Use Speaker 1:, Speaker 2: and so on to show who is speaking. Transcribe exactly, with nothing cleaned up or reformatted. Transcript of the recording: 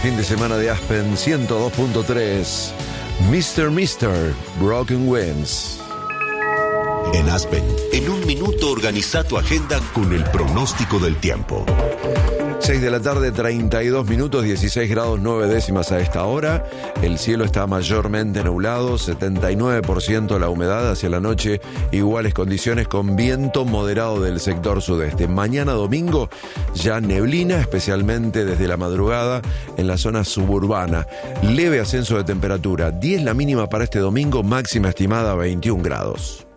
Speaker 1: fin de semana de Aspen ciento dos punto tres. mister mister Broken Wings.
Speaker 2: En Aspen, en un minuto organiza tu agenda con el pronóstico del tiempo.
Speaker 1: seis de la tarde, treinta y dos minutos, dieciséis grados nueve décimas a esta hora. El cielo está mayormente nublado, setenta y nueve por ciento la humedad. Hacia la noche, iguales condiciones con viento moderado del sector sudeste. Mañana domingo, ya neblina, especialmente desde la madrugada en la zona suburbana. Leve ascenso de temperatura, diez la mínima para este domingo, máxima estimada veintiún grados.